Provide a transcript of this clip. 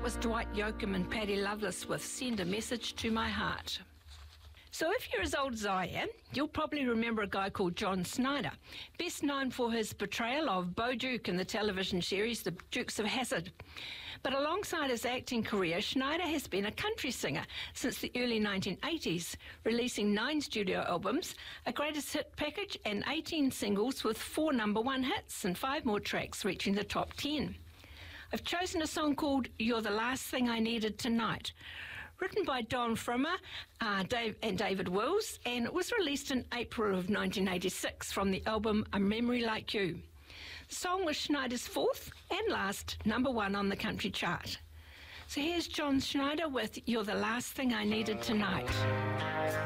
was Dwight Yoakam and Paddy Loveless with Send a Message to My Heart. So if you're as old as I am, you'll probably remember a guy called John Schneider, best known for his portrayal of Bo Duke in the television series The Dukes of Hazzard. But alongside his acting career, Schneider has been a country singer since the early 1980s, releasing 9 studio albums, a greatest hit package and 18 singles with 4 number-1 hits and 5 more tracks reaching the top 10. I've chosen a song called You're the Last Thing I Needed Tonight, written by Don Frimmer and David Wills, and it was released in April of 1986 from the album A Memory Like You. The song was Schneider's 4th and last number-1 on the country chart. So here's John Schneider with You're the Last Thing I Needed Tonight.